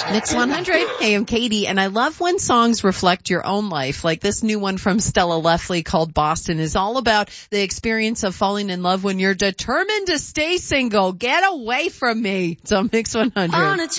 Mix 100. Hey, I'm Katie, and I love when songs reflect your own life. Like this new one from Stella Leffley called Boston is all about the experience of falling in love when you're determined to stay single. Get away from me. So Mix 100.